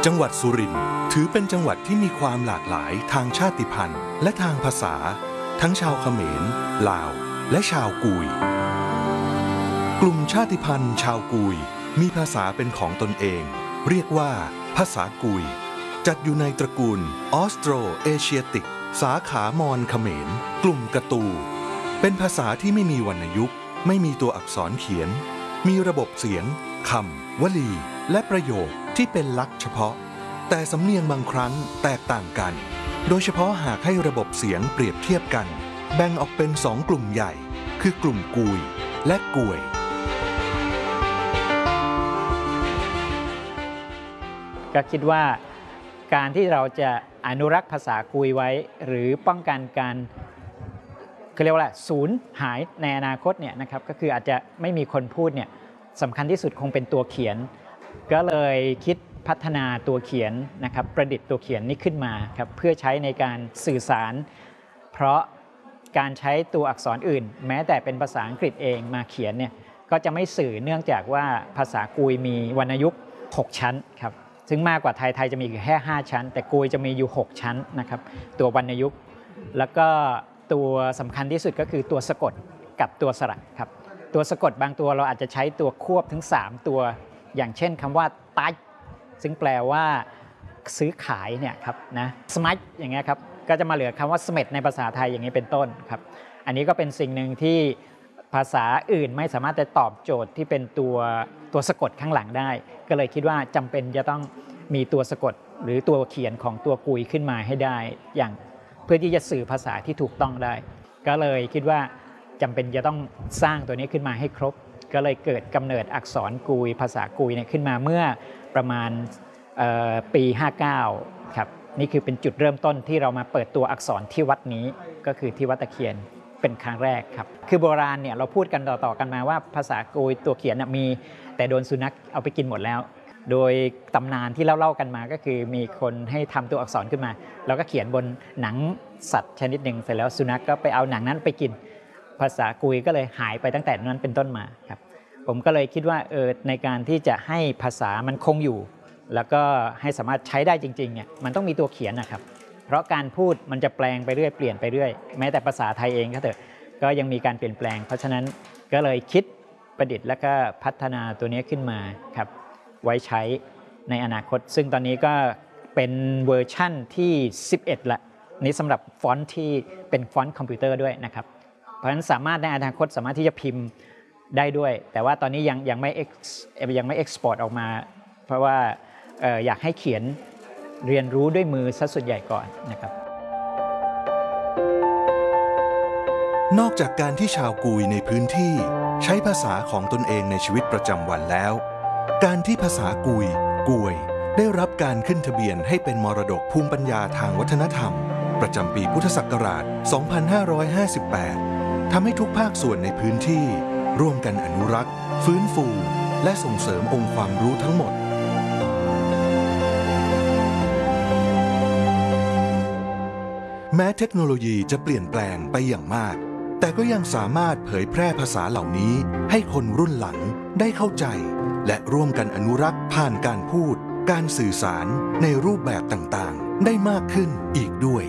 จังหวัดสุรินทร์ถือเป็นจังหวัดที่มีความหลากหลายทางชาติพันธุ์และทางภาษาทั้งชาวเขมรลาวและชาวกุยกลุ่มชาติพันธุ์ชาวกุยมีภาษาเป็นของตนเองเรียกว่าภาษากุยจัดอยู่ในตระกูลออสโตรเอเชียติกสาขามอญเขมรกลุ่มกะตูเป็นภาษาที่ไม่มีวรรณยุกต์ไม่มีตัวอักษรเขียนมีระบบเสียงคำวลีและประโยคที่เป็นลักษณ์เฉพาะแต่สำเนียงบางครั้งแตกต่างกันโดยเฉพาะหากให้ระบบเสียงเปรียบเทียบกันแบ่งออกเป็น2กลุ่มใหญ่คือกลุ่มกุยและกวยก็คิดว่าการที่เราจะอนุรักษ์ภาษากุยไว้หรือป้องกันการเขาเรียกว่าสูญหายในอนาคตเนี่ยนะครับก็คืออาจจะไม่มีคนพูดเนี่ยสำคัญที่สุดคงเป็นตัวเขียนก็เลยคิดพัฒนาตัวเขียนนะครับประดิษฐ์ตัวเขียนนี้ขึ้นมาครับเพื่อใช้ในการสื่อสารเพราะการใช้ตัวอักษรอื่นแม้แต่เป็นภาษาอังกฤษเองมาเขียนเนี่ยก็จะไม่สื่อเนื่องจากว่าภาษากุยมีวรรณยุกต์6ชั้นครับซึ่งมากกว่าไทยจะมีแค่5ชั้นแต่กุยจะมีอยู่6ชั้นนะครับตัววรรณยุกต์แล้วก็ตัวสำคัญที่สุดก็คือตัวสะกดกับตัวสระครับตัวสะกดบางตัวเราอาจจะใช้ตัวควบถึง3ตัวอย่างเช่นคำว่าไตซึ่งแปลว่าซื้อขายเนี่ยครับนะสมัชอย่างเงี้ยครับก็จะมาเหลือคำว่าสเม็ดในภาษาไทยอย่างนี้เป็นต้นครับอันนี้ก็เป็นสิ่งหนึ่งที่ภาษาอื่นไม่สามารถจะตอบโจทย์ที่เป็นตัวสะกดข้างหลังได้ก็เลยคิดว่าจำเป็นจะต้องมีตัวสะกดหรือตัวเขียนของตัวกุยขึ้นมาให้ได้อย่างเพื่อที่จะสื่อภาษาที่ถูกต้องได้ก็เลยคิดว่าจำเป็นจะต้องสร้างตัวนี้ขึ้นมาให้ครบก็เลยเกิดกำเนิดอักษรกุยภาษากุยเนี่ยขึ้นมาเมื่อประมาณปี59ครับนี่คือเป็นจุดเริ่มต้นที่เรามาเปิดตัวอักษรที่วัดนี้ก็คือที่วัดตะเคียนเป็นครั้งแรกครับคือโบราณเนี่ยเราพูดกันต่อๆกันมาว่าภาษากุยตัวเขียนมีแต่โดนสุนัขเอาไปกินหมดแล้วโดยตำนานที่เล่ากันมาก็คือมีคนให้ทำตัวอักษรขึ้นมาแล้วก็เขียนบนหนังสัตว์ชนิดหนึ่งเสร็จแล้วสุนัขก็ไปเอาหนังนั้นไปกินภาษากุยก็เลยหายไปตั้งแต่นั้นเป็นต้นมาครับผมก็เลยคิดว่าในการที่จะให้ภาษามันคงอยู่แล้วก็ให้สามารถใช้ได้จริงๆเนี่ยมันต้องมีตัวเขียนนะครับเพราะการพูดมันจะแปลงไปเรื่อยเปลี่ยนไปเรื่อยแม้แต่ภาษาไทยเองก็เถอะก็ยังมีการเปลี่ยนแปลงเพราะฉะนั้นก็เลยคิดประดิษฐ์แล้วก็พัฒนาตัวนี้ขึ้นมาครับไว้ใช้ในอนาคตซึ่งตอนนี้ก็เป็นเวอร์ชั่นที่11ละนี้สำหรับฟอนต์ที่เป็นฟอนต์คอมพิวเตอร์ด้วยนะครับเพราะฉะนั้นสามารถในอนาคตสามารถที่จะพิมพ์ได้ด้วยแต่ว่าตอนนี้ยังไม่เอ็กซ์พอร์ตออกมาเพราะว่าอยากให้เขียนเรียนรู้ด้วยมือซะส่วนใหญ่ก่อนนะครับนอกจากการที่ชาวกุยในพื้นที่ใช้ภาษาของตนเองในชีวิตประจำวันแล้วการที่ภาษากุยกวยได้รับการขึ้นทะเบียนให้เป็นมรดกภูมิปัญญาทางวัฒนธรรมประจำปีพุทธศักราช 2558 ทำให้ทุกภาคส่วนในพื้นที่ร่วมกันอนุรักษ์ฟื้นฟูและส่งเสริมองค์ความรู้ทั้งหมดแม้เทคโนโลยีจะเปลี่ยนแปลงไปอย่างมากแต่ก็ยังสามารถเผยแพร่ภาษาเหล่านี้ให้คนรุ่นหลังได้เข้าใจและร่วมกันอนุรักษ์ผ่านการพูดการสื่อสารในรูปแบบต่างๆได้มากขึ้นอีกด้วย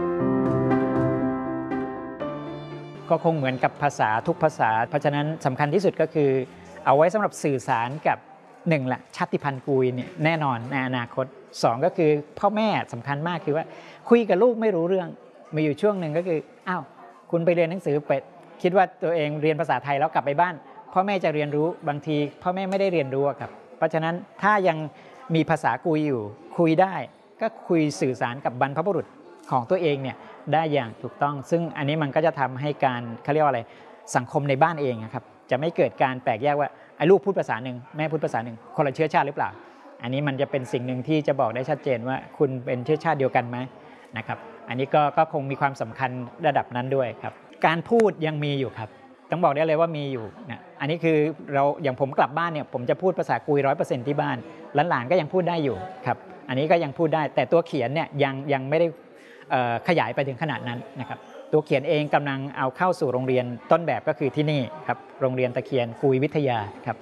ก็คงเหมือนกับภาษาทุกภาษาเพราะฉะนั้นสำคัญที่สุดก็คือเอาไว้สำหรับสื่อสารกับ1ละชาติพันธุ์กุยเนี่ยแน่นอนในอนาคต2ก็คือพ่อแม่สำคัญมากคือว่าคุยกับลูกไม่รู้เรื่องมีอยู่ช่วงหนึ่งก็คืออ้าวคุณไปเรียนหนังสือไปคิดว่าตัวเองเรียนภาษาไทยแล้วกลับไปบ้านพ่อแม่จะเรียนรู้บางทีพ่อแม่ไม่ได้เรียนรู้ครับเพราะฉะนั้นถ้ายังมีภาษากุยอยู่คุยได้ก็คุยสื่อสารกับบรรพบุรุษของตัวเองเนี่ยได้อย่างถูกต้องซึ่งอันนี้มันก็จะทำให้การเขาเรียกว่าอะไรสังคมในบ้านเองครับจะไม่เกิดการแปลกแยกว่าไอ้ลูกพูดภาษาหนึ่งแม่พูดภาษาหนึ่งคนละเชื้อชาติหรือเปล่าอันนี้มันจะเป็นสิ่งหนึ่งที่จะบอกได้ชัดเจนว่าคุณเป็นเชื้อชาติเดียวกันไหมนะครับอันนี้ก็คงมีความสำคัญระดับนั้นด้วยครับการพูดยังมีอยู่ครับต้องบอกได้เลยว่ามีอยู่นะอันนี้คือเราอย่างผมกลับบ้านเนี่ยผมจะพูดภาษากุย 100% ที่บ้านหลานๆก็ยังพูดได้อยู่ครับอันนี้ก็ยังพูดได้แต่ตัวเขียนเนี่ยยังไม่ได้ขยายไปถึงขนาดนั้นนะครับตัวเขียนเองกำลังเอาเข้าสู่โรงเรียนต้นแบบก็คือที่นี่ครับโรงเรียนตะเคียนกุยวิทยาครับ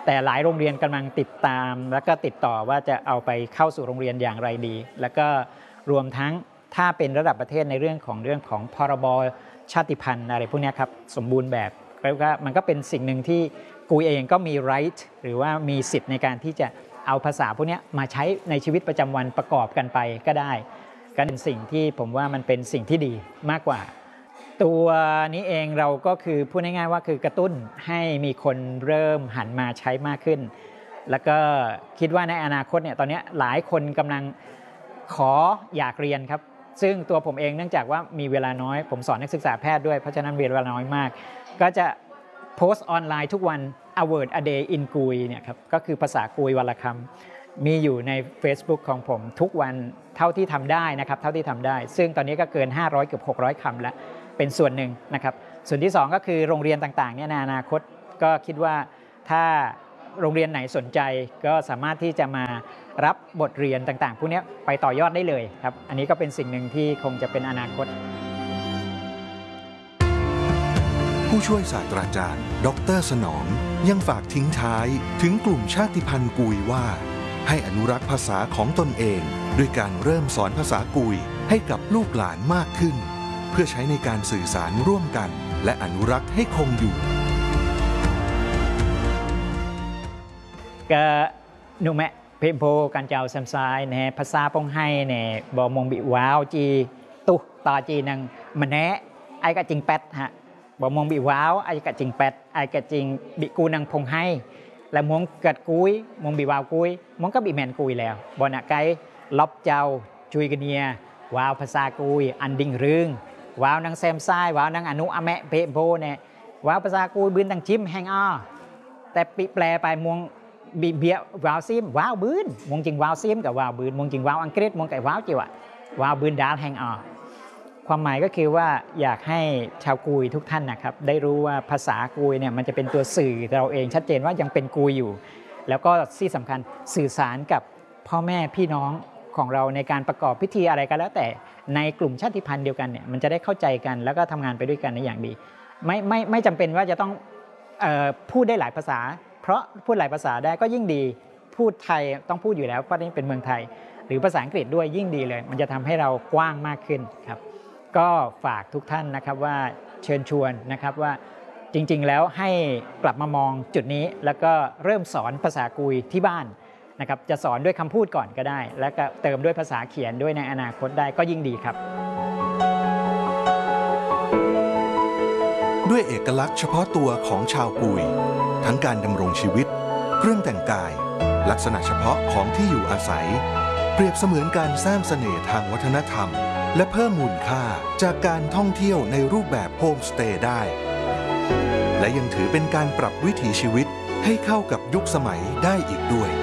แต่หลายโรงเรียนกำลังติดตามแล้วก็ติดต่อว่าจะเอาไปเข้าสู่โรงเรียนอย่างไรดี แล้วก็รวมทั้งถ้าเป็นระดับประเทศในเรื่องของพรบชาติพันธุ์อะไรพวกนี้ครับสมบูรณ์แบบแล้วก็มันก็เป็นสิ่งหนึ่งที่กูเองก็มี right หรือว่ามีสิทธิ์ในการที่จะเอาภาษาพวกนี้มาใช้ในชีวิตประจำวันประกอบกันไปก็ได้ก็เป็นสิ่งที่ผมว่ามันเป็นสิ่งที่ดีมากกว่าตัวนี้เองเราก็คือพูดง่ายๆว่าคือกระตุ้นให้มีคนเริ่มหันมาใช้มากขึ้นแล้วก็คิดว่าในอนาคตเนี่ยตอนนี้หลายคนกำลังขออยากเรียนครับซึ่งตัวผมเองเนื่องจากว่ามีเวลาน้อยผมสอนนักศึกษาแพทย์ด้วยเพราะฉะนั้นเวลาน้อยมากก็จะโพสต์ออนไลน์ทุกวัน a word a day in GUI เนี่ยครับก็คือภาษากุยวันละคำมีอยู่ใน Facebook ของผมทุกวันเท่าที่ทำได้นะครับเท่าที่ทำได้ซึ่งตอนนี้ก็เกิน500เกือบ600คำแล้วเป็นส่วนหนึ่งนะครับส่วนที่2ก็คือโรงเรียนต่างๆเนี่ยในอนาคตก็คิดว่าถ้าโรงเรียนไหนสนใจก็สามารถที่จะมารับบทเรียนต่างๆพวกนี้ไปต่อยอดได้เลยครับอันนี้ก็เป็นสิ่งหนึ่งที่คงจะเป็นอนาคตผู้ช่วยศาสตราจารย์ดร.สนองยังฝากทิ้งท้ายถึงกลุ่มชาติพันธุ์กุยว่าให้อนุรักษ์ภาษาของตนเองด้วยการเริ่มสอนภาษากุยให้กับลูกหลานมากขึ้นเพื่อใช้ในการสื่อสารร่วมกันและอนุรักษ์ให้คงอยู่ก็นุแมะเพมโพการเจ้าแซมซายในภาษาปงให้ในบอมงบิว้าวจีตุตาจีนังมันแนะไอ้กะจิงแปดฮะบอมงบิว้าวไอ้กะจิงแปดไอ้กะจิงบิกูนังพงให้และมงกัดกุยมงบิว้าวกุยมงก็บิแมนกุยแล้วบอนะไกล็อบเจ้าจุยกันเนียว้าวภาษากุยอันดิ่งรึงว้าวนังแซมซายว้าวนังอนุอแมะเพมโพเนี่ยว้าวภาษากุยบืนตังชิมแหงอ้อแต่ปิแปลไปมงบีเบียวาวซิมว้าวบืนมงจริงว้าวซิมกับว้าวบืนมงจริงว้าวอังกฤษมงกับว้าวจิ๋วว้าวบืนดาลแหงออความหมายก็คือว่าอยากให้ชาวกุยทุกท่านนะครับได้รู้ว่าภาษากุยเนี่ยมันจะเป็นตัวสื่อเราเองชัดเจนว่ายังเป็นกุยอยู่แล้วก็ที่สำคัญสื่อสารกับพ่อแม่พี่น้องของเราในการประกอบพิธีอะไรก็แล้วแต่ในกลุ่มชาติพันธุ์เดียวกันเนี่ยมันจะได้เข้าใจกันแล้วก็ทำงานไปด้วยกันในอย่างดีไม่จำเป็นว่าจะต้องพูดได้หลายภาษาเพราะพูดหลายภาษาได้ก็ยิ่งดีพูดไทยต้องพูดอยู่แล้วเพราะนี่เป็นเมืองไทยหรือภาษาอังกฤษด้วยยิ่งดีเลยมันจะทำให้เรากว้างมากขึ้นครับก็ฝากทุกท่านนะครับว่าเชิญชวนนะครับว่าจริงๆแล้วให้กลับมามองจุดนี้แล้วก็เริ่มสอนภาษากุยที่บ้านนะครับจะสอนด้วยคำพูดก่อนก็ได้แล้วก็เติมด้วยภาษาเขียนด้วยในอนาคตได้ก็ยิ่งดีครับด้วยเอกลักษณ์เฉพาะตัวของชาวกุยทั้งการดำรงชีวิตเครื่องแต่งกายลักษณะเฉพาะของที่อยู่อาศัยเปรียบเสมือนการสร้างเสน่ห์ทางวัฒนธรรมและเพิ่มมูลค่าจากการท่องเที่ยวในรูปแบบโฮมสเตย์ได้และยังถือเป็นการปรับวิถีชีวิตให้เข้ากับยุคสมัยได้อีกด้วย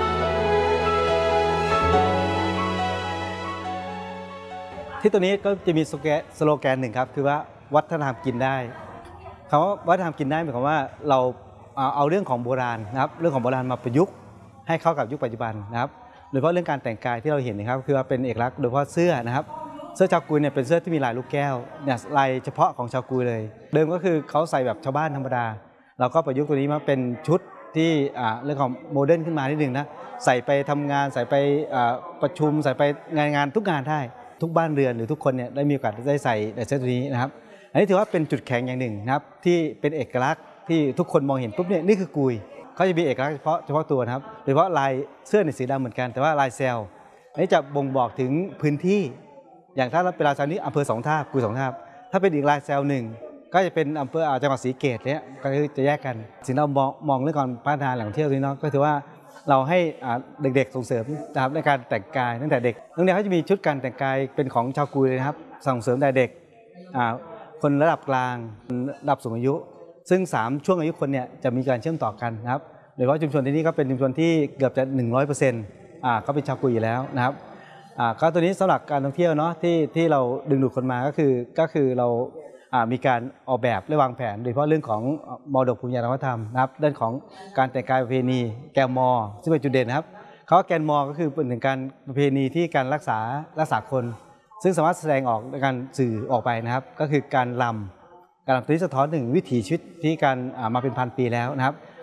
ที่ตัวนี้ก็จะมีสโลแกนหนึ่งครับคือว่าวัฒนธรรมกินได้คำว่าวัฒนธรรมกินได้หมายความว่าเราเอาเรื่องของโบราณนะครับเรื่องของโบราณมาประยุกต์ให้เข้ากับยุคปัจจุบันนะครับโดยเฉพาะเรื่องการแต่งกายที่เราเห็นนะครับคือว่าเป็นเอกลักษณ์โดยเฉพาะเสื้อนะครับเสื้อชาวกุยเนี่ยเป็นเสื้อที่มีลายลูกแก้วเนี่ยลายเฉพาะของชาวกุยเลยเดิมก็คือเขาใส่แบบชาวบ้านธรรมดาเราก็ประยุกต์ตัวนี้มาเป็นชุดที่เรื่องของโมเดิร์นขึ้นมานิดนึงนะใส่ไปทำงานใส่ไปประชุมใส่ไปงานทุกงานได้ทุกบ้านเรือนหรือทุกคนเนี่ยได้มีโอกาสได้ใส่เสื้อตัวนี้นะครับอันนี้ถือว่าเป็นจุดแข็งอย่างหนึ่งนะครับที่เป็นเอกลักษณ์ที่ทุกคนมองเห็นปุ๊บเนี่ยนี่คือกุยเขาจะมีเอกลักษณ์เฉพาะตัวนะครับโดยเฉพาะลายเสื้อในสีดำเหมือนกันแต่ว่าลายเซลล์อันนี้จะบ่งบอกถึงพื้นที่อย่างถ้าเป็นลายเซลล์นี้อำเภอสองท่ากุยสองท่าถ้าเป็นอีกลายเซลล์หนึ่งก็จะเป็นอำเภอจังหวัดศรีเกตเนี่ยก็จะแยกกันสิ่งเรามองเรื่องการพัฒนาแหล่งท่องเที่ยวนี้เนาะก็ถือว่าเราให้เด็กๆส่งเสริมนะครับในการแต่งกายตั้งแต่เด็กโรงเรียนเขาจะมีชุดการแต่งกายเป็นของชาวกุยเลยนะครับส่งเสริมแต่เด็กคนระดับกลางระดับสูงอายุซึ่ง3ช่วงอายุคนเนี่ยจะมีการเชื่อมต่อกันนะครับโดยเฉพาะชุมชนที่นี่ก็เป็นชุมชนที่เกือบจะ 100% เขาเป็นชาวกุยอยู่แล้วนะครับก็ตัวนี้สำหรับการท่องเที่ยวเนาะที่เราดึงดูดคนมาก็คือเรามีการออกแบบและวางแผนโดยเฉพาะเรื่องของมรดกภูมิปัญญาวัฒนธรรมนะครับเรื่องของการแต่งกายประเพณีแกมมอซึ่งเป็นจุดเด่นนะครับเขาแกนมอก็คือเป็นถึงการประเพณีที่การรักษาคนซึ่งสามารถแสดงออกในการสื่อออกไปนะครับก็คือการรำตัวนี้สะท้อนถึงวิถีชีวิตที่การมาเป็นพันปีแล้วนะครับ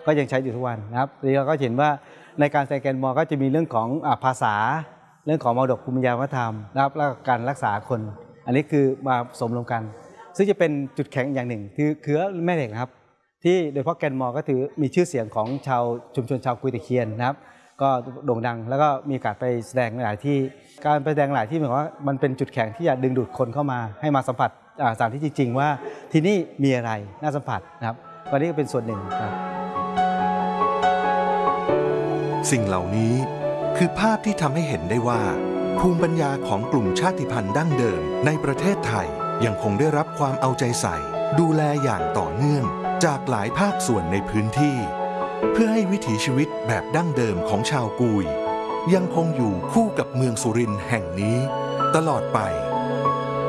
ก็ยังใช้อยู่ทุกวันนะครับทีนี้เราก็เห็นว่าในการแสดงแกนมอก็จะมีเรื่องของภาษาเรื่องของมรดกภูมิปัญญาวัฒนธรรมนะครับแล้วก็การรักษาคนอันนี้คือมาผสมรวมกันซึ่งจะเป็นจุดแข็งอย่างหนึ่งคือแม่เหล็กนะครับที่โดยเฉพาะแกนมอก็ถือมีชื่อเสียงของชาวชุมชนชาวกุยตะเคียนนะครับก็โด่งดังแล้วก็มีโอกาสไปแสดงหลายที่การไปแสดงหลายที่หมายความว่ามันเป็นจุดแข็งที่จะดึงดูดคนเข้ามาให้มาสัมผัสสถานที่จริงๆว่าที่นี่มีอะไรน่าสัมผัสนะครับก็นี่ก็เป็นส่วนหนึ่งครับสิ่งเหล่านี้คือภาพที่ทำให้เห็นได้ว่าภูมิปัญญาของกลุ่มชาติพันธุ์ดั้งเดิมในประเทศไทยยังคงได้รับความเอาใจใส่ดูแลอย่างต่อเนื่องจากหลายภาคส่วนในพื้นที่เพื่อให้วิถีชีวิตแบบดั้งเดิมของชาวกุยยังคงอยู่คู่กับเมืองสุรินทร์แห่งนี้ตลอดไป